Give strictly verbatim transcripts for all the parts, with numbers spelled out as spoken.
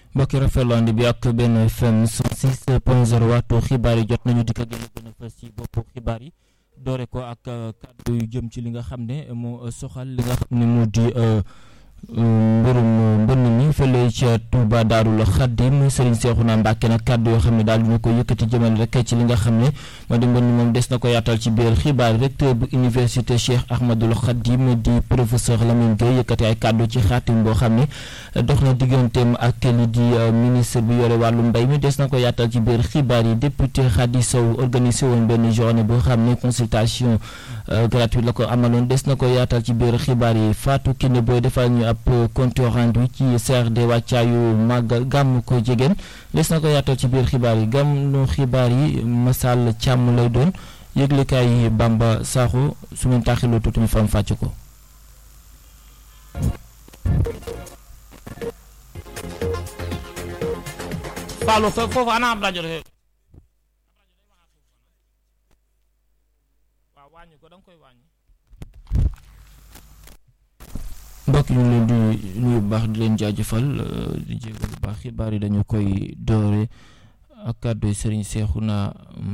mbokki rafetlu bi ak benn F M cent six point zéro waxtu xibaar yi jot nañu di ko gën a gën a fës ci boppu xibaar yi doore ko ak kàddu yu jëm ci li nga xam ne moo soxal li nga xam ne moo di mbirum mbënn mi fële ca Touba Daarul Xaddim Serigne Cheikhouna Mbacké nag kàddu yoo xam ne daal dina ko yëkkati jëmale rek ci li nga xam ne moo di mbënn moom des na ko yaatal ci biir xibaar recteur bu université Cheikh Ahmadoul Khadim di professeur Lamine Gueye yëkkati ay kàddu ci xaatim boo xam ne dox na digganteem ak li di ministre bi yore wàllu mbay mi des na ko yaatal ci biir xibaar yi député Khady Sow organisé woon benn journée boo xam ne consultation gratuite la ko amaloon des na ko yaatal ci biir xibaar yi Fatou Kiné Boy defal ñu ab compte rendu ci C R D wàccaayu màggal gàmm ko jegeen des na ko yaatal ci biir xibaar yi gàmmu xibaar yi Masal Càmm lay doon yëglekaay yi Bamba Sakho su ñu taxiloo tuuti ñu fam fàcc ko. Fallou foofu ana am rajo waaw wàññi ko danga koy wàññi. mbokk ñu leen di nuyu bu baax di leen jaajëfal di jégal bu baax xibaar yi dañu koy doore ak kàddu Serigne Cheikhouna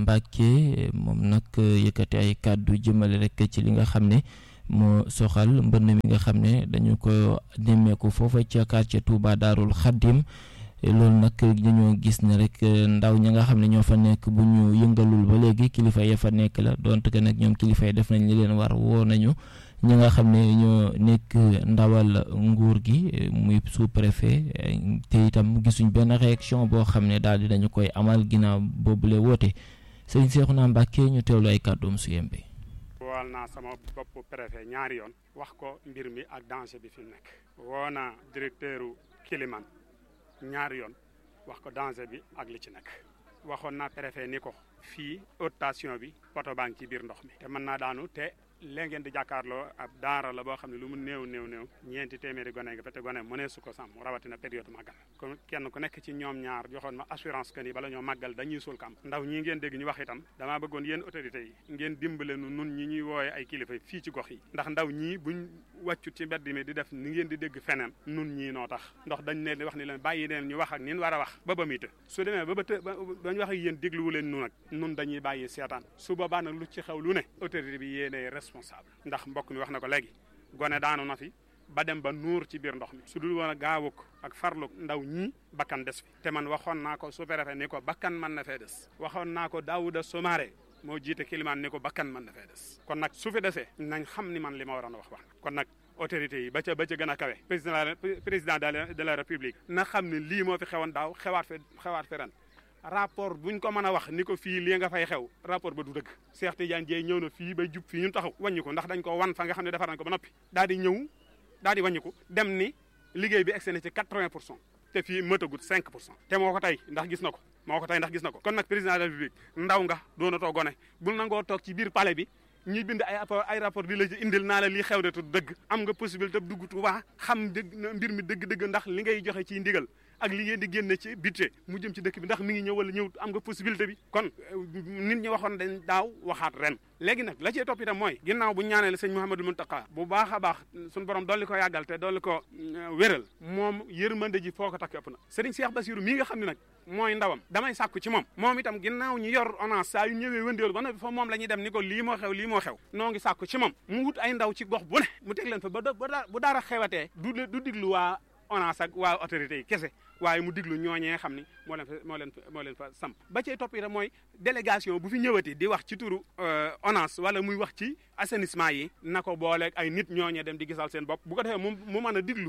Mbacké moom nag yëkkati ay kàddu jëmale rek ci li nga xam ne moo soxal mbënn mi nga xam ne dañu ko nemmeeku foofa ca quartier Touba Daarul Xaddim loolu nag dañoo gis ne rek ndaw ñi nga xam ne ñoo fa nekk bu ñu yëngalul ba léegi kilifa ya fa nekk la donte que nag ñoom kilifa yi def nañ li leen war woo nañu ñi nga xam ne ñoo nekk ndawal nguur gi muy sous-préfet te itam gisuñ benn réaction boo xam ne daal di dañu koy amal ginnaaw boobule woote Serigne Cheikhouna Mbacké ñu teewlu ay kàddoom su yembe. wool naa sama bopp préfet ñaari yoon wax ko mbir mi ak danger bi fi mu nekk woo naa directeur u Kiliman ñaari yoon wax ko danger bi ak li ci nekk waxoon naa préfet ni ko fii haute station bi poto baa ngi ci biir ndox mi te mën naa daanu te léegi ngeen di jàkkaarloo ab daara la boo xam ne lu mu néew néew néew ñeenti téeméeri gone nga fa te gone mu ne su ko sàmm rawatina période màggal kon kenn ku nekk ci ñoom ñaar joxoon ma assurance que ni bala ñoo màggal dañuy suul kam ndaw ñi ngeen dégg ñu wax itam damaa bëggoon yéen autorités yi ngeen dimbale nu nun ñi ñuy wooye ay kilifa fii ci gox yi ndax ndaw ñii buñ wàccut ci mbedd mi di def ni ngeen di dégg feneen nun ñii noo tax ndax dañ leen di wax ni leen bàyyi leen ñu wax ak nin war a wax ba ba muy të su demee ba ba të bañ wax ak yéen dégluwu leen nu nag nun dañuy bàyyi seetaan su boobaa nag lu ci xew lu ne autorité bi yéenee responsable ndax mbokk mi wax na ko léegi gone daanu na fi ba dem ba nuur ci biir ndox mi su dul woon a gaawuk ak farluk ndaw ñii bakkan des fi te man waxoon naa ko sous-préfet ni ko bakkan mën na fee des waxoon naa ko Daouda Soumaré moo jiite Kilimaan ni ko bakkan mën na fee des kon nag su fi desee nañ xam ni man li ma waroon a wax wax kon nag autorités yi ba ca ba ca gën a kawe président président de la république na xam ne lii moo fi xewoon daaw xewaat fi xewaat fi ren rapport buñ ko mën a wax ni ko fii lii nga fay xew rapport ba du dëgg Cheikh Tidiane Dièye ñëw na fii bay jub fii ñun taxaw wàññi ko ndax dañ ko wan fa nga xam ne defar nañ ko ba noppi daal di ñëw daal di wàññi ko dem ni liggéey bi egsi na ci quatre-vingts pour cent te fii mëtagut cinq pour cent te moo ko tey ndax gis na ko moo ko tey ndax gis na ko kon nag président de la république ndaw nga doonatoo gone bul nangoo toog ci biir palais bi ñuy bind ay ay rapport di la ci indil naa la lii xew de tu dëgg am nga possibilité dugg Tuuba xam dëgg mbir mi dëgg-dëgg ndax li ngay joxe ci ndigal ak li ngeen di génne ci budget mu jëm ci dëkk bi ndax mi ngi ñëw wala ñëw am nga possibilité bi kon nit ñi waxoon dañ daaw waxaat ren léegi nag la cee topp itam mooy ginnaaw bu ñaanee sëñ Mouhamadou Mountakha bu baax a baax suñu borom dolli ko yàggal te dolli ko wéral moom yërmande ji foo ko takk ëpp na Serigne Cheikh Bassirou mii nga xam ne nag mooy ndawam damay sàkku ci moom moom itam ginnaaw ñu yor ONAS saa yu ñëwee wëndeelu ba noppi fa moom la ñuy dem ni ko lii moo xew lii moo xew noo ngi sàkku ci moom mu wut ay ndaw ci gox bu ne mu teg leen fa ba bu dara xewatee du du diglu waa ONAS ak waa autorités yi kese waaye mu diglu ñooñee xam ni moo leen fa moo leen moo leen fa samp ba cay topp itam mooy délégation bu fi ñëwati di wax ci turu ONAS wala muy wax ci assainissement yi na ko booleeg ay nit ñooñee dem di gisal seen bopp bu ko defee mu mu mën a diglu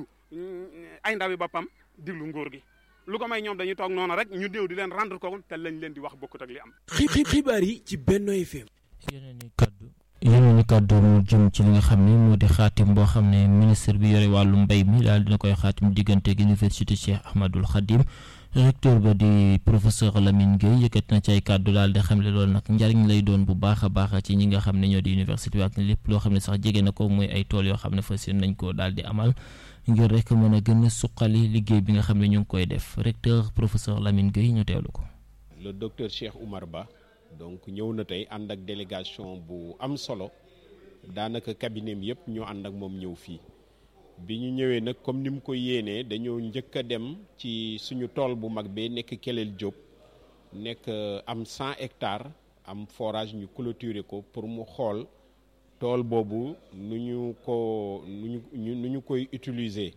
ay ndawi boppam diglu nguur gi lu ko may ñoom dañuy toog noonu rek ñu déw di leen rendre compte te lañ leen di wax bokkut ak li am. xibaar yi ci Benno F M. yeneen i kaddu yeneen i kaddu mu jëm ci li nga xam ne moo di xaatim boo xam ne ministre bi yore wàllu mbay mi daal dina koy xaatim diggante ak université Cheikh Ahmadoul Khadim recteur ba di professeur Lamine Gueye yëkkat na ci ay kaddu daal di xam ne loolu nag njariñ lay doon bu baax a baax ci ñi nga xam ne ñoo di université bi ak lépp loo xam ne sax jege na ko muy ay tool yoo xam ne fas yéene nañ koo daal di amal ngir rek mën a gën a suqali liggéey bi nga xam ne ñu ngi koy def recteur professeur Lamine Gueye ñu teewlu ko. le docteur Cheikh Oumar Ba donc ñëw na tey ànd ak délégation bu am solo daanaka cabinet yëpp ñoo ànd ak moom ñëw fii bi ñu ñëwee nag comme ni mu ko yéenee dañoo njëkk a dem ci suñu tool bu mag bee nekk Kelel Diop nekk am cent hectares am forage ñu clôturer ko pour mu xool tool boobu nu ñu ko nu ñu nu ñu koy utiliser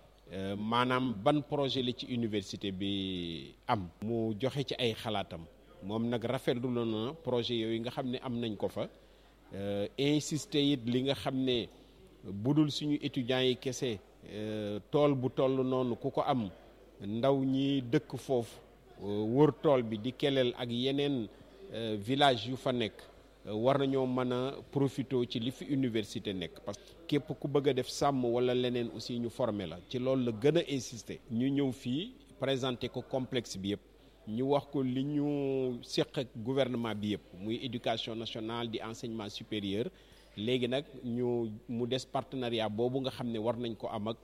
maanaam ban projet la ci université bi am. mu joxe ci ay xalaatam moom nag rafetlu na projet yooyu nga xam ne am nañ ko fa insister it li nga xam ne budul suñu étudiants yi kese tool bu toll noonu ku ko am ndaw ñi dëkk foofu wër tool bi di Kelel ak yeneen village yu fa nekk war nañoo mën a profité ci li fi université nekk parce que képp ku bëgg a def sàmm wala leneen aussi ñu former la ci loolu la gën a insister. ñu ñëw fii présenter ko complexe bi yëpp ñu wax ko li ñu seq ak gouvernement bi yëpp muy éducation nationale di enseignement supérieur léegi nag ñu mu des partenariat boobu nga xam ne war nañ ko am ak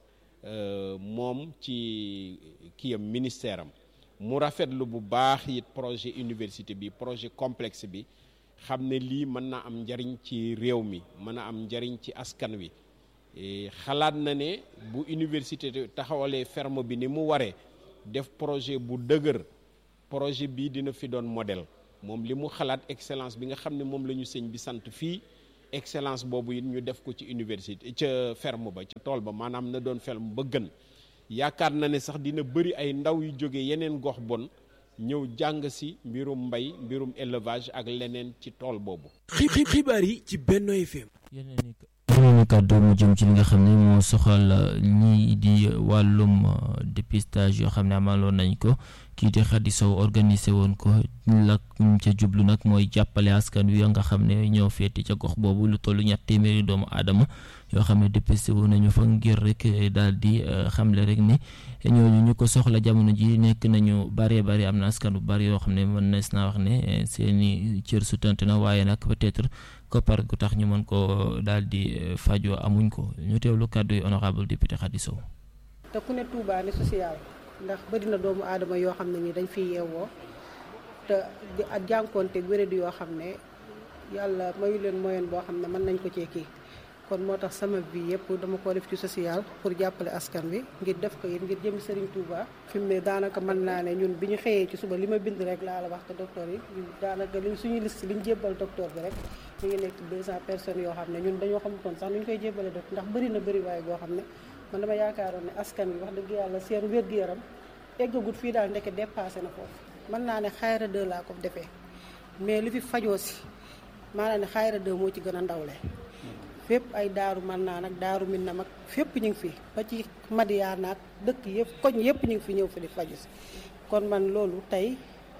moom ci kiyam ministère am mu rafetlu bu baax it projet université bi projet complexe bi xam ne lii mën na am njariñ ci réew mi mën a am njariñ ci askan wi xalaat na ne bu université taxawalee ferme bi ni mu waree def projet bu dëgër projet bii dina fi doon modèle moom li mu xalaat excellence bi nga xam ne moom la ñu sëñ bi sant fii excellence boobu it ñu def ko ci université ca ferme ba ca tool ba maanaam na doon ferme ba gën yaakaar na ne sax dina bëri ay ndaw yu jóge yeneen gox bon ñëw jàng si mbirum mbay mbirum élevage ak leneen ci tool boobu. xibaar yi ci Benno F M. yeneen i kàddu mu jëm ci li nga xam ne moo soxal ñii di wàllum dépistage yoo xam ne amaloon nañ ko kii di Khady Sow organisé woon ko la ca jublu nag mooy jàppale askan wi nga xam ne ñoo féeti ca gox boobu lu toll ñett téeméeri doomu aadama yoo xam ne dépisté wu nañu fa ngir rek daal di xamle rek ni ñooñu ñu ko soxla jamono ji nekk nañu bari bari am na askan bu bari yoo xam ne mën nees naa wax ne seeni cër su tant na waaye nag peut-être koppar gu tax ñu mën ko daal di fajoo amuñ ko ñu teewlu kàddu yi honorable député Khady Sow. te ku ne Touba ne social ndax bëri na doomu aadama yoo xam ne ni dañ fi yeewoo te di ak jànkoonte wéradi yoo xam ne yàlla mayu leen moyen boo xam ne mën nañ ko cee kii kon moo tax sama vie yëpp dama ko def ci social pour jàppale askan wi ngir def ko yéen ngir jëm Serigne Touba. fi mu ne daanaka mën naa ne ñun bi ñu xëyee ci suba li ma bind rek laa la wax te docteur yi daanaka li suñu liste li ñu jébbal docteur bi rek ñu ngi nekk deux cent personnes yoo xam ne ñun dañoo xamutoon sax nu ñu koy jébbale docteur ndax bëri na bëri waaye boo xam ne man dama yaakaaroon ne askan wi wax dëgg yàlla seen wér-gu-yaram eggagut fii daal ndeke dépassé na foofu mën naa ne xayra deux laa ko defee mais li fi fajoo si maanaam ne xayra deux moo ci gën a ndawle fépp ay daaru man naa nag daaru min na mag fépp ñu ngi fi ba ci Madiya naag dëkk yëpp koñ yëpp ñu ngi fi ñëw fi di faju si kon man loolu tey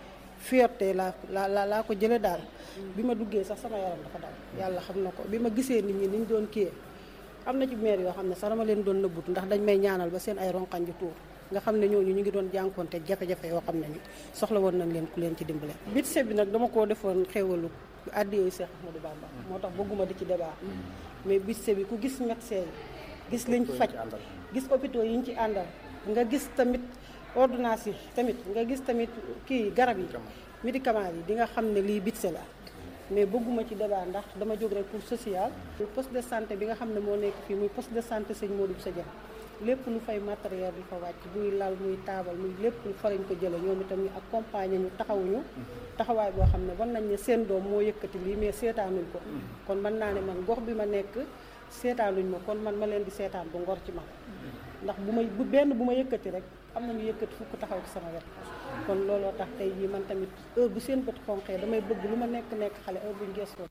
fierté laa la laa ko jële daal bi ma duggee sax sama yaram dafa daal yàlla xam na ko bi ma gisee nit ñi ni ñu doon kiyee am na ci maire yoo xam ne sax dama leen doon nëbbutu ndax dañ may ñaanal ba seen ay ronqañ ju tuur nga xam ne ñooñu ñu ngi doon jànkoonte jafe-jafe yoo xam ne ni soxla woon nañ leen ku leen ci dimbale budget bi nag dama koo defoon xéwalu addiyooyu Cheikh Ahmadou Bamba moo tax bëgguma di ci débat mais budget bi ku gis médecin yi gis liñ faj gis hôpitaux yi ñu ci àndal nga gis tamit ordonnance yi tamit nga gis tamit kii garab yi médicament yi di nga xam ne lii budget la mais bëgguma ci débat ndax dama jóg rek pour social poste de santé bi nga xam ne moo nekk fii muy poste de santé sëñ Modou Sa Dieng lépp lu fay matériel lu fa wàcc muy lal muy taabal muy lépp lu fa lañ ko jële ñoom itam ñu accompagner ñu taxawuñu taxawaay boo xam ne wan nañ ne seen doom moo yëkkati lii mais seetaanuñ ko kon mën naa ne man gox bi ma nekk seetaanuñ ma kon man ma leen di seetaan bu ngor ci ma ndax bu ma bu benn bu ma yëkkati rek am nañu yëkkati fukk taxaw ci sama wet kon looloo tax tey jii man tamit heure bu seen bët xonqee damay bëgg lu ma nekk nekk xale heure buñ gëstoo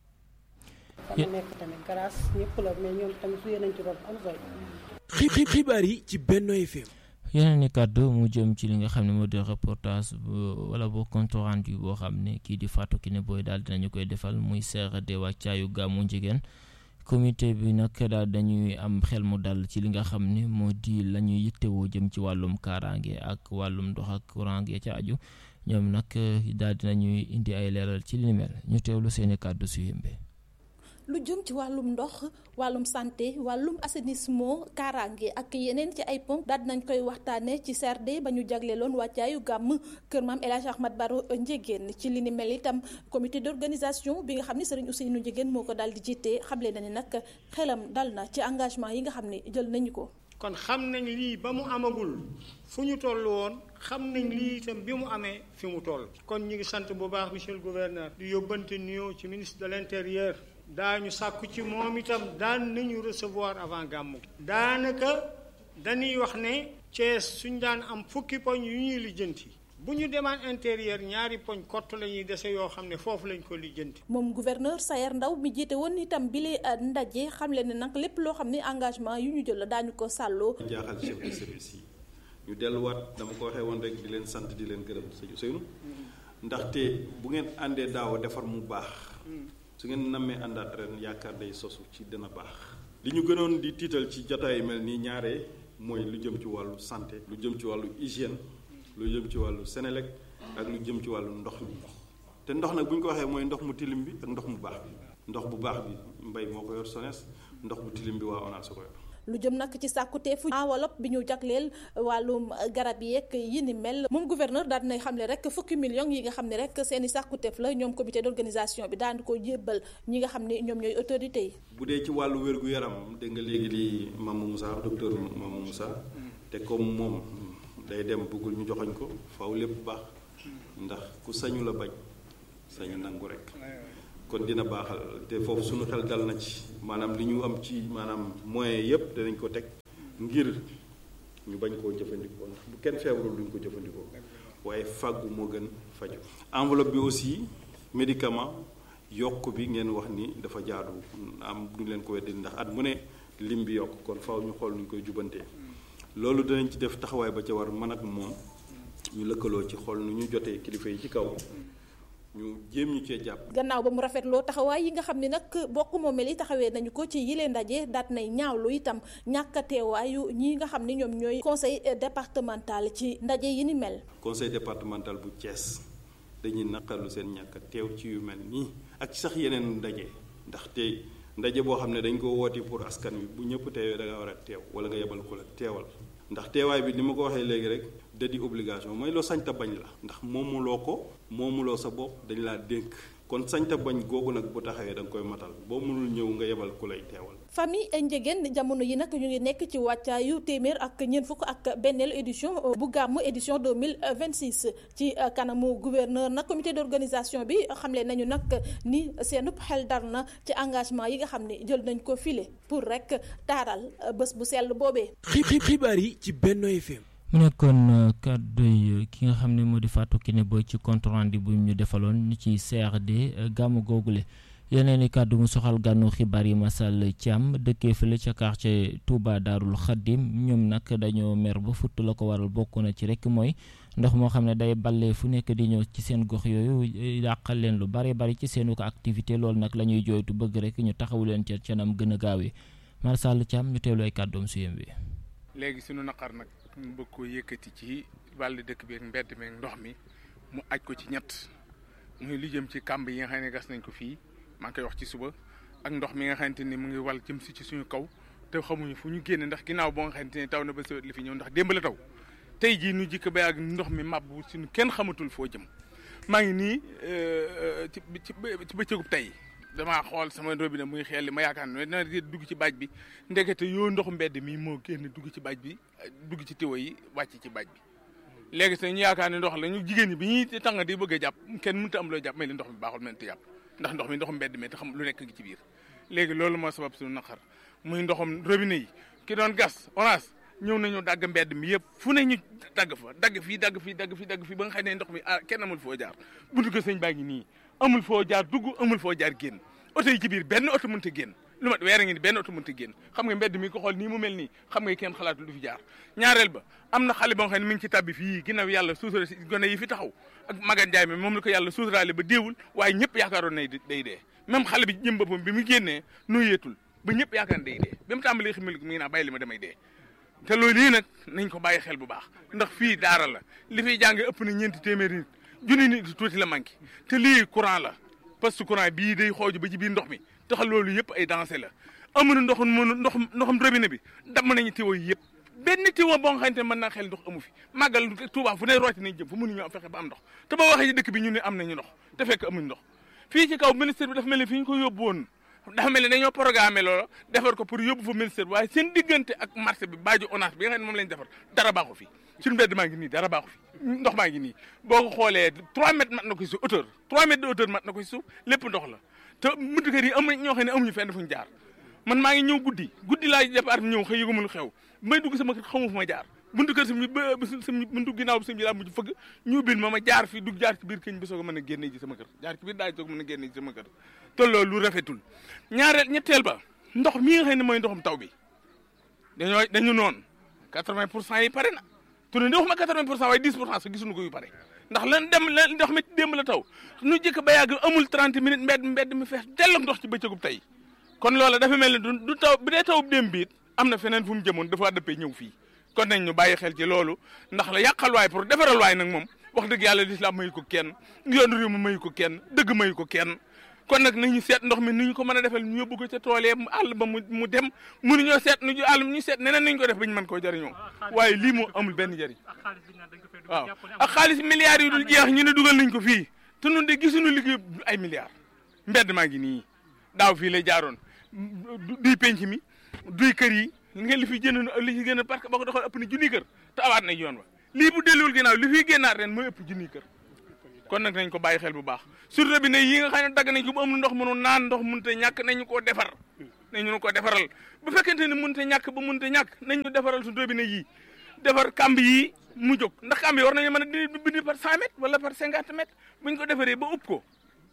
fa ma nekk tamit grâce ñëpp la mais ñoom tamit suyee nañ ci rob am sooy xibaar yi ci Benno F M. yeneen i kàddu mu jëm ci li nga xam ne moo di reportage wala boo compte rendu boo xam ne kii di Fatou Kiné Boye daal dinañu koy defal muy C R D wàccaayu gàmmu Njigéen comité bi nag daal dañuy am xel mu dal ci li nga xam ne moo di la ñuy yittewoo jëm ci wàllum kaaraange ak wàllum ndox ak courant gi ca aju ñoom nag daal dinañuy indi ay leeral ci li ni mel ñu teewlu seeni kàddu su yëmbe lu jëm ci wàllum ndox wàllum santé wàllum assainissement kaaraange ak yeneen ci ay ponk daal dinañ koy waxtaane ci C R D ba ñu jagleeloon wàccaayu gàmm kër maam El Hadj Ahmad Baro Ndiéguène ci li ni mel itam comité d'organisation bi nga xam ne Serigne Ousseynou Ndiéguène moo ko daal di jiite xamle na ne nag xelam dal na ci engagement yi nga xam ne jël nañu ko. kon xam nañ lii ba mu amagul fu ñu toll woon xam nañ lii itam bi mu amee fi mu toll. kon ñu ngi sant bu baax monsieur le gouverneur di yóbbante nuyoo ci ministre de l'intérieur daañu sàkku ci moom itam daan nañu recevoir avant gàmmu. daanaka dañuy wax ne Thiès suñ daan am fukki poñ yu ñuy lijjanti bu ñu demaan intérieur ñaari poñ kott la ñuy dese yoo xam ne foofu lañ ko lijjanti. moom gouverneur Sayer Ndaw mi jiite woon itam bile ndaje xamle ne nag lépp loo xam ne engagement yu ñu jël la daañu ko sàlloo. jaaxal chef de service yi ñu delluwaat dama ko waxee woon rek di leen sant di leen gërëm sëñ Ousseynou ndaxte bu ngeen àndee daaw defar mu baax su ngeen nammee àndaat ren yaakaar day sosu ci dina baax. li ñu gënoon di tiital ci jotaay mel nii ñaare mooy lu jëm ci wàllu santé lu jëm ci wàllu hygiène lu jëm ci wàllu Sénélec ak lu jëm ci wàllu ndox mi te ndox nag bu ñu ko waxee mooy ndox mu tilim bi ak ndox mu baax bi ndox bu baax bi mbay moo ko yor SONES ndox bu tilim bi waa ONAS ko yor. lu jëm nag ci sàkkuteefu enveloppe bi ñu jagleel wàllum garab yeeg yi ni mel moom gouverneur daal dinay xamle rek fukki millions yi nga xam ne rek seen i sàkkuteef la ñoom comité d'organisation bi daan ko jébbal ñi nga xam ne ñoom ñooy autorités yi. bu dee ci wàllu wér-gu-yaram dégg nga léegi di Mamou Moussa docteur Mamou Moussa te comme moom day dem bëggul ñu joxoñ ko faaw lépp baax ndax ku sañu la bañ sañu nangu rek. kon dina baaxal te foofu suñu xel dal na ci maanaam li ñu am ci maanaam moyens yëpp danañ ko teg ngir ñu bañ koo jëfandikoo ndax bu kenn feebarul duñ ko jëfandikoo waaye fàggu moo gën faju. enveloppe bi aussi médicament yokk bi ngeen wax ni dafa jaadu am duñ leen ko weddi ndax at mu ne lim bi yokk kon faaw ñu xool nuñ koy jubantee loolu danañ ci def taxawaay ba ca war man ak moom ñu lëkkaloo ci xool nu ñu jotee kilifa yi ci kaw. ñu jéem ñu cee jàpp. gannaaw ba mu rafetloo taxawaay yi nga xam ne nag bokk moomeel yi taxawee nañu ko ci yile ndaje daat nay ñaawlu itam ñàkk a teewaayu ñi nga xam ne ñoom ñooy conseil départemental ci ndaje yi ni mel. conseil départemental bu Thiès dañuy naqarlu seen ñàkk a teew ci yu mel nii ak sax yeneen ndaje ndaxte ndaje boo xam ne dañ ko wooti pour askan wi bu ñëpp teewee da nga war a teew wala nga yebal ko la teewal. ndax teewaay bi ni ma ko waxee léegi rek da di obligation mooy loo sañta bañ la ndax moomuloo ko moomuloo sa bopp dañ laa dénk kon sañta bañ googu nag bu taxawee da nga koy matal boo mënul ñëw nga yebal ku lay teewal. famille Ndiéguène jamono yi nag ñu ngi nekk ci wàccaayu téeméer ak ñeent fukk ak benneelu édition bu gàmmu édition deux mille vingt-six ci kanamu gouverneur nag comité d'organisation bi xamle nañu nag ni seenub xel dar na ci engagement yi nga xam ne jël nañ ko file pour rek taaral bés bu sell boobee. xibaar yi ci Benno F M. mu nekkoon kàddu ki nga xam ne moo di Fatou Kiné Boy ci compte rendu bu ñu defaloon ci C R D gàmmu googule yeneen i kàddu mu soxal gànnu xibaar yi Massal Thiam dëkkee fële ca quartier Touba Darul Khadim ñoom nag dañoo mer ba futt la ko waral bokk na ci rek mooy ndox moo xam ne day balle fu nekk di ñëw ci seen gox yooyu yàqal leen lu bari bari ci seenu ko activité loolu nag la ñuy jooytu bëgg rek ñu taxawu leen ca canam gën a gaawee Massal Thiam ñu teewlu ay kàddoom su yem bi. léegi sunu naqar nag ñu bëgg koo yëkkati ci wàllu dëkk bi ak mbedd mi ak ndox mi mu aj ko ci ñett muy li jëm ci kàmb yi nga xam ne gas nañ ko fii maa ngi koy wax ci suba ak ndox mi nga xamante ni mu ngi wal jëm si ci suñu kaw te xamuñu fu ñu génne ndax ginnaaw boo nga xamante ni taw na ba sawet li fi ñëw ndax démb la taw tey jii nu jikk ba ak ndox mi màbb suñu kenn xamatul foo jëm maa ngi nii ci ci ci bëccëgub tey damaa xool sama robinet muy xel li ma yaakaar ne dina dugg ci baaj bi ndekete yoo ndoxu mbedd mi moo génn dugg ci baaj bi dugg ci tiwo yi wàcc ci baaj bi léegi te ñu yaakaar ne ndox la ñu jigéen ñi bi ñuy tàng di bëgg a jàpp kenn mënut a am loo jàpp may li ndox mi baaxul mënut a jàpp ndax ndox mi ndoxum mbedd mi te xam lu nekk ngi ci biir léegi loolu moo sabab suñu naqar muy ndoxum robinet yi ki doon gas ONAS ñëw nañu dagg mbedd mi yëpp fu ne ñu dagg fa dagg fii dagg fii dagg fii dagg fii ba nga xam ne ndox mi ah kenn amul foo jaar buntu ko sëñ baa ngi nii amul foo jaar dugg amul foo jaar génn oto yi ci biir benn oto mënta génn lu mat weer a ngi ni benn oto mënta génn xam nga mbedd mi ko xool nii mu mel nii xam nga kenn xalaatul du fi jaar ñaareel ba am na xale boo xam ne mi ngi ci tabbi fii ginnaaw yàlla suutura si gone yi fi taxaw ak Magan Njaay mi moom la ko yàlla suuturaale ba déewul waaye ñëpp yaakaaroon na day dee même xale bi jëm boppam bi mu génnee nooyeetul ba ñëpp yaakaar day dee ba mu tàmbalee ximil mi ngi naa bàyyi li ma damay dee te loolu lii nag nañ ko bàyyi xel bu baax ndax fii daara la li fiy jàng ëpp na ñeenti téeméeri nit junni nit tuuti la manqué te lii courant la poste courant bii day xooju ba ci biir ndox mi tax loolu yëpp ay danger la amuñu ndoxum mënu ndoxum ndoxum robinet bi damm nañu tiwo yi yëpp benn tiwo boo nga xamante ne mën naa xel ndox amu fi màggal Tuubaa fu ne rooti nañ jëm fu mënuñu am fexe ba am ndox te boo waxee ci dëkk bi ñu ne am nañu ndox te fekk amuñu ndox fii ci kaw ministère bi dafa mel ni fi ñu ko yóbbu woon dafa mel ne dañoo programmé loola defar ko pour yóbbu fa ministère waaye seen diggante ak marché bi baajo onage bi nga xam ne moom lañ defar dara baaxu fi suñu mbedd maa ngi nii dara baaxu fi ndox maa ngi nii boo ko xoolee trois mètres mat na ko si hauteur trois mètres de hauteur mat na ko si suuf lépp ndox la te buntu kër yi am ñoo xam ne amuñu fenn fuñ jaar man maa ngi ñëw guddi guddi laa départ ñëw xëy yëguma lu xew may dugg sama kër xamu fu ma jaar buntu kër sam ba sam buntu ginnaaw bi sam bi laa mujj fëgg ñu bil ma ma jaar fi dugg jaar ci biir këñ bi soog a mën a génne ji sama kër jaar ci biir daaj soog a mën a génne ji sama kër te loolu lu rafetul ñaareel ñetteel ba ndox mi nga xam ne mooy ndoxum taw bi dañoo dañu noonu quatre-vingts pour cent yi pare na tu ne waxuma quatre-vingts pour cent waaye dix pour cent sax gisuñu ko yu pare ndax lan dem la ndox mi démb la taw nu jëkk ba yàgg amul trente minutes mbedd mbedd mi fees dell ak ndox ci bëccëgub tey kon loola dafa mel ne du du taw bi dee taw démb bi it am na feneen fu mu jëmoon dafa dëppee ñëw fii kon nañ ñu bàyyi xel ci loolu ndax la yàqal waay pour defaral waay nag moom wax dëgg yàlla lislaam mayu ko kenn yoonu réew mi mayu ko kenn dëgg mayu ko kenn kon nag nañu seet ndox mi ni ñu ko mën a defal ñu yóbbu ko ca tool yi àll ba mu mu dem mënuñoo seet nu àll ñu seet neneen nañu ko def ba ñu mën koo jëriñoo waaye lii moo amul benn jëriñ waaw ak xaalis milliards yu dul jeex ñu ne dugal nañ ko fii te nun de gisuñu liggéey ay milliards mbedd maa ngi nii daaw fii lay jaaroon duy penc mi duy kër yi ngeen li fi jënd li ci gën a parce que boo ko doxal ëpp na junniy kër te awaat na yoon wa lii bu delluwul ginnaaw li fiy génnaat ren mooy ëpp junniy kër kon nag nañ ko bàyyi xel bu baax surtout bi ne yi nga xam ne dagg nañ ko bu amul ndox mënu naan ndox mënut a ñàkk nañu koo defar nañu ko defaral bu fekkente ne mënut a ñàkk ba mënut a ñàkk nañ ñu defaral su robinet yii defar kamb yi mu jóg ndax kamb yi war nañu mën a di bindi par cent mètres wala par cinquante mètres buñ ko defaree ba upp ko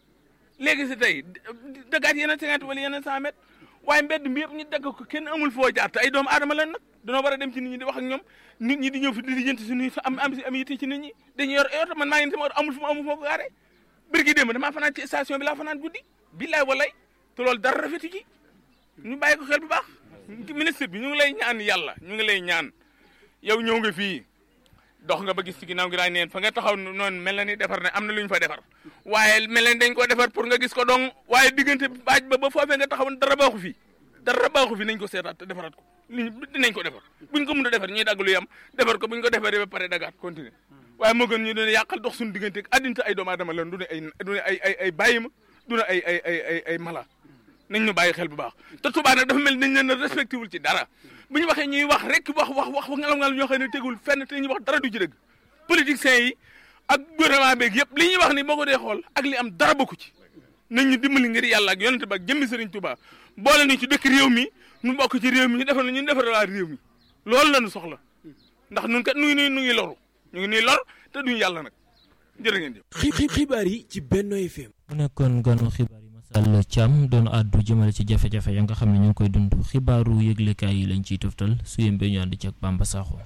léegi si tey dagaat yeneen cinquante wala yeneen cent mètres waaye mbedd mi yëpp ñu dagg ko kenn amul foo jaar te ay doomu aadama lan nag dañoo war a dem ci nit ñi di wax ak ñoom nit ñi di ñëw fi di lijjanti suñuy am am am yitte ci nit ñi dañuy yor oto man maa ngi sama oto amul fu mu amul foo ko gaare birgi démb damaa fanaan ci station bi laa fanaan guddi billaay walay te loolu dara rafetu ci ñu bàyyi ko xel bu baax ministre bi ñu ngi lay ñaan yàlla ñu ngi lay ñaan yow ñëw nga fii dox nga ba gis ci ginnaaw gi daa neen fa nga taxaw noonu mel na ni defar ne am na lu ñu fa defar waaye mel na ni dañ ko defar pour nga gis ko dong waaye diggante baaj ba ba foofee nga taxaw dara baaxu fi dara baaxu fi nañ ko seetaat te defaraat ko li dinañ ko defar buñ ko mën a defar ñuy dagg lu yam defar ko buñ ko defaree ba pare dagaat continuer waaye moo gën ñu doon yàqal dox suñu diggante ak addinta ay doomu aadama lan du ne ay du ne ay ay ay bàyyi ma du ne ay ay ay ay ay mala nañ ñu bàyyi xel bu baax te Touba nag dafa mel nañ leen a respecté wul ci dara bu ñu waxee ñuy wax rek wax wax wax ngalam ngalam ñoo xam ne tegul fenn te ñuy wax dara du ci dëgg politiciens yi ak gouvernement beeg yëpp li ñuy wax ni boo ko dee xool ak li am dara bokku ci nañ ñu dimbali ngir yàlla ak yonent ba ak jëmmi Serigne Touba boole ñu ci dëkk réew mi ñu bokk ci réew mi ñu defal ñu defal waa réew mi loolu la ñu soxla ndax ñun kat nu ngi nu ngi loru ñu ngi nii lor te duñu yàlla nag jërë ngeen jëf. xibaar yi ci Benno F M. mu nekkoon ganu xibaar yi Massal Thiam doon àddu jëmale ci jafe-jafe ya nga xam ne ñu ngi koy dund xibaaru yëglekaay yi lañ ciy toftal su yembee ñu ànd ci ak Bamba Sakho.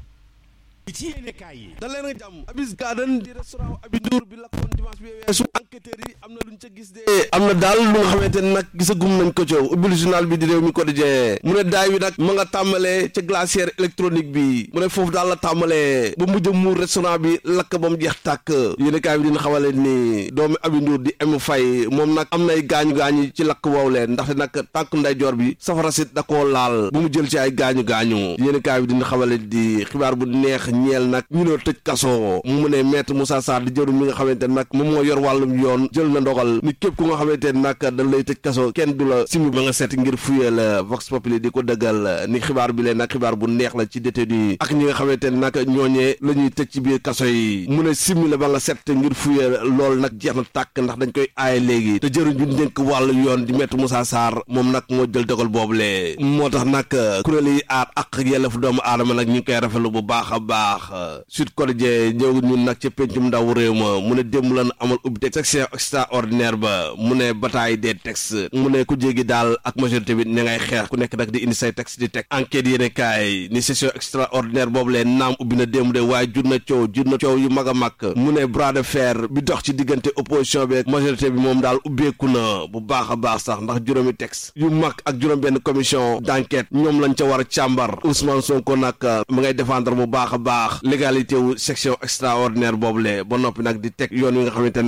ci yéenekaay yi da leen a jàmm Abis Garden di restaurant Abi Ndour bi lakkoon dimanche bi weesu enquêteurs yi am na luñ ca gis de am na daal lu nga xamante ne nag gisagum nañ ko coow ubbil journal bi di réew mi quotidien mu ne daay bi nag ma nga tàmbalee ca glacière électronique bi mu ne foofu daal la tàmbalee ba mujj muur restaurant bi lakk ba mu jeex tàkk yéenekaay bi dina xamale ni doomi Abi Ndour di emu fay moom nag am nay gaañu-gaañu ci lakk woow leen ndaxte nag tànk ndeyjoor bi safara sit da koo laal bu mu jël ci ay gaañu-gaañu yéenekaay bi dina xamale di xibaar bu neex ñeel nag ñu noo tëj kaso mu ne maître Moussa Sarr di jëru mi nga xamante ne nag moom moo yor wàllum yoon jël na ndogal ni képp ku nga xamante ne nag dañ lay tëj kaso kenn du la simi ba nga seet ngir fuyee la Vox Populi di ko dëggal ni xibaar bi leen nag xibaar bu neex la ci détenu ak ñi nga xamante ne nag ñooñee la ñuy tëj ci biir kaso yi mu ne simi la ba nga seet ngir fuyee loolu nag jeex na tàkk ndax dañ koy aaye léegi te jëru ñu dénk wàllu yoon di maître Moussa Sarr moom nag moo jël dogal boobule moo tax nag kuréel yi aar ak yelleef doomu aadama nag ñu ngi koy rafetlu bu baax a baax Sud Quotidien ñëw ñun nag ca pencum ndaw réew ma mu ne démb lan amal ubbi teg section extraordinaire ba mu ne bataille des textes mu ne ku jéegi daal ak majorité bi ña ngay xeex ku nekk nag di indi say texte di teg enquête yéene kaay ni session extraordinaire boobu leen naam ubbi na démb de waaye jur na coow jur na coow yu mag a mag mu ne bras de fer bi dox ci diggante opposition bi ak majorité bi moom daal ubbeeku na bu baax a baax sax ndax juróomi texte yu mag ak juróom benn commission d'enquête ñoom lañ ca war a càmbar Ousmane Sonko nag mu ngay défendre bu baax a baax légalité wu section extraordinaire boobu le ba noppi nag di teg yoon wi nga xamante ne nag moom lañ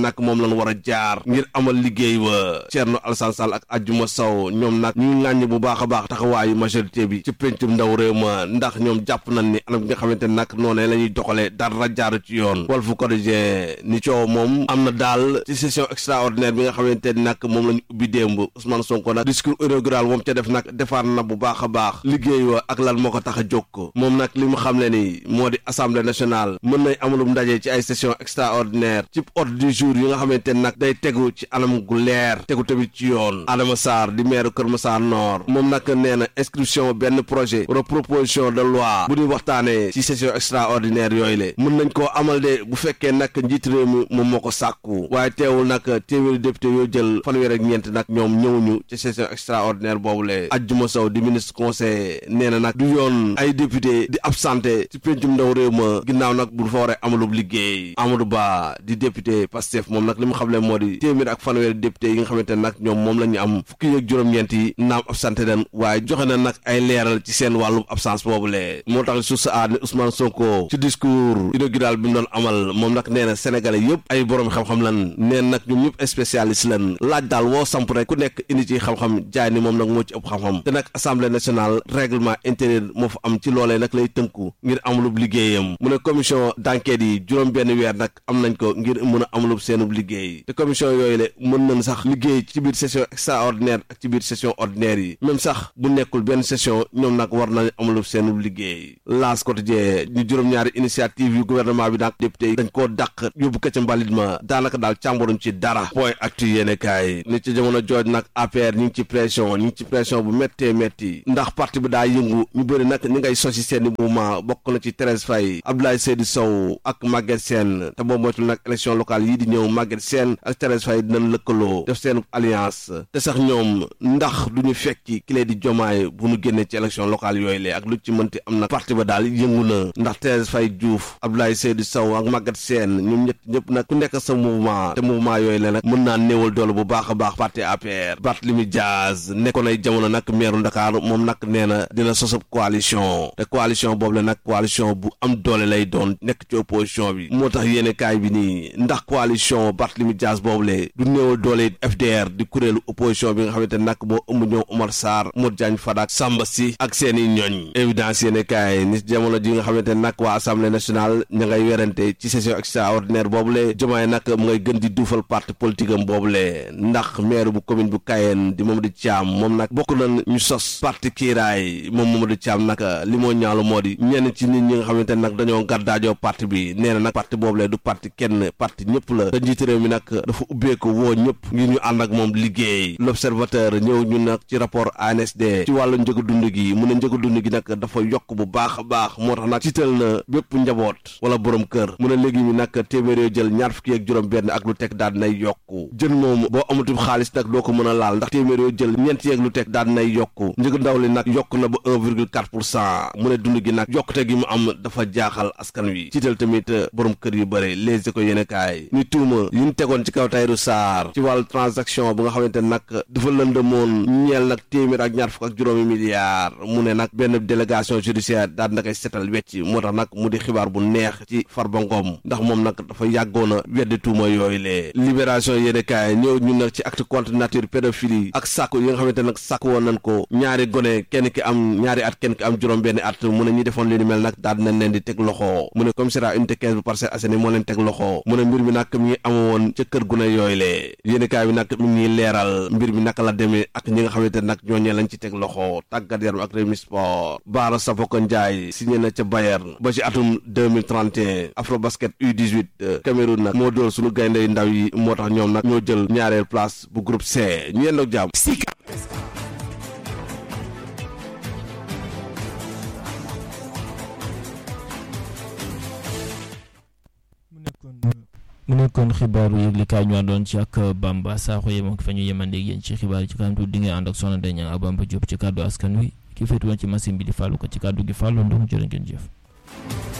yoon war a jaar ngir amal liggéey wa Thierno Alassane Sall ak Adjuma Sow ñoom nag ñu ŋàññ bu baax a baax taxawaayu majorité bi ci pencum ndaw réew ma ndax ñoom jàpp nañ ni anam gi nga xamante ne nag noonee la ñuy doxalee dara jaaru ci yoon Walf Quotidien ni coow moom am na daal ci session extraordinaire bi nga xamante ni nag moom la ñu ubbi démb Ousmane Sonko nag discours inaugural moom ca def nag defar na bu baax a baax liggéey wa ak lan moo ko tax a jóg ko moom nag li mu xam le ni moo di assemblée nationale mën nañ amalum ndaje ci ay session extraordinaire ci ordre du jour yi nga xamante ne nag day tegu ci anam gu leer tegu tamit ci yoon Adama Sarr di maire Kër Massar Nord moom nag nee na inscription benn projet wala proposition de loi bu ñuy waxtaanee ci session extraordinaire yooyu le mën nañ koo amal de bu fekkee nag njiit réew mi moom moo ko sàkku waaye teewul nag téeméeri député yoo jël fanweer ak ñeent nag ñoom ñëwuñu ci session extraordinaire boobu le Adjuma Sow di ministre conseil nee na nag du yoon ay député di absenté ci pencum ndaw réew ma ginnaaw nag bu fa waree amalub liggéey Amadou Ba di député Pastef moom nag li mu xam le moo di téeméer ak fanweeri député yi nga xamante ne nag ñoom moom la ñu am fukki ak juróom-ñeent yi naam absenté den waaye joxe na nag ay leeral ci seen wàllum absence boobu le moo tax su sa aar ni Ousmane Sonko ci discours inaugural bi mu doon amal moom nag nee na sénégalais yëpp ay borom xam-xam lan neen nag ñoom ñëpp spécialiste lan laaj daal woo samp rek ku nekk indi ci xam-xam jaay ni moom nag moo ci ëpp xam-xam te nag assemblée nationale règlement intérieur moo fa am ci loolee nag lay tënku ngir amalub liggéeyam mu ne commission d'enquête yi juróom benn weer nag am nañ ko ngir mën a amalub seenub liggéey te commission yooyu le mën nañ sax liggéey ci biir session extraordinaire ak ci biir session ordinaire yi même sax bu nekkul benn session ñoom nag war nañ amalub seenub liggéey L'As Quotidien ñu juróom-ñaari initiative yu gouvernement bi nag député yi dañ koo dàq yóbbu ko ca mbalit ma daanaka daal càmbaruñ ci dara point actu yéene kaay ni ci jamono jooj nag A P R ñu ngi ci pression ñu ngi ci pression bu méttee métti ndax parti bi daa yëngu ñu bëri nag ñi ngay sosi seeni mouvement bokk na ci Thérèse Faye Abdoulaye Seydou Sow ak Maguette Sène te boo moytul nag élection locale yii di ñëw Maguette Sène ak Thérèse Faye dinañ lëkkaloo def seen alliance te sax ñoom ndax du ñu fekki ki lee di Jomaay bu ñu génnee ci élection locale yooyu lee ak lu ci mënti am nag parti ba daal yëngu na ndax Thérèse Faye Diouf Abdoulaye Seydou Sow ak Maguette Sène ñoom ñett ñëpp nag ku nekk sa mouvement te mouvement yooyu lee nag mën naa néewal doole bu baax a baax parti A P R Barthélémy Dias nekkoon ay jamono nag meeru Dakar moom nag nee na dina sosub coalition te coalition boobu la nag coalition bu am doole lay doon nekk ci opposition bi moo tax yéene kaay bi nii ndax coalition Barthélémy Dias boobu le du néewal doole F D R di kuréelu opposition bi nga xamante nag moo ëmb ñoom Omar Sarr Modou Diagne Fada Samba Sy ak seeni ñooñ évidence yéene kaay ni jamono ji nga xamante nag waa assemblée nationale ña ngay werante ci session extraordinaire boobu le Diomaye nag mu ngay gën di duufal parti politique am boobu le ndax maire bu commune bu Kayeen di Mamadou Thiam moom nag bokk na ñu sos parti kiiraay moom Mamadou Thiam nag li moo ñaalu moo di ñenn ci nit ñi nga xamante nag dañoo gàddaajoo parti bi nee na nag parti boobu le du parti kenn parti ñëpp la te njiiti réew mi nag dafa ubbeeku woo ñëpp ngir ñu ànd ak moom liggéey l'observateur ñëw ñu nag ci rapport A N S D ci wàllu njëgu dund gi mu ne njëgu dund gi nag dafa yokk bu baax a baax moo tax nag tiital na bépp njaboot wala borom kër mu ne léegi mi nag téeméer yoo jël ñaar fukki ak juróom benn ak lu teg daal nay yokku jën moom boo amatul xaalis nag doo ko mën a laal ndax téeméer yoo jël ñeent yeeg lu teg daal nay yokku njëgu ndaw li nag yokk na ba un virgule quatre pour cent mu ne dund gi nag yokkute gi mu am dafa jaaxal askan wi tiital tamit borom kër yu bëri les éco yéene kaay ni tuuma yi ñu tegoon ci kaw Tahirou Sarr ci wàllu transaction bu nga xamante nag dafa lëndëmoon ñeel nag téeméer ak ñaar fukk ak juróomi milliards mu ne nag benn délégation judiciaire daal na koy setal wecc moo tax nag mu di xibaar bu neex ci Farba Ngom ndax moom nag dafa yàggoon a weddi tuuma yooyu lee libération yéene kaay ñëw ñun nag ci acte contre nature pédophilie ak sàkku yi nga xamante nag sàkku woon nañ ko ñaari gone kenn ki am ñaari at kenn ki am juróom benn at mu ne ñi defoon li ni mel nag daal dinañ leen di teg loxo mu ne commissariat unité quinze bu Parcelles Assainies moo leen teg loxo mu ne mbir mi nag mi ngi amoon ca kër gune yooyu lee yéene kaay bi nag mi ngi leeral mbir mi naka la demee ak ñi nga xamante nag ñooñee lañ ci teg loxo tàggat yaram ak Rewmi Sport Baara Sapoko Ndiaye signé na ca Bayern ba ci atum deux mille trente et un Afrobasket U dix-huit Cameroun nag moo dóor suñu gaynde ndaw yi moo tax ñoom nag ñoo jël ñaareel place bu groupe C ñu yendoog jàmm mu nekkoon xibaaru yëglikaay ñu àndoon ci ak Bamba Sakho yem ak fa ñu yemandeeg yéen ci xibaar yi ci kanam tuuti di nga ànd ak Soxna Ndeye Niang ak Bamba Diop ci kàddu askan wi ki féetu woon ci machine bi di fàllu ko ci kàddu gi fàllu ndum jërë ngeen jëf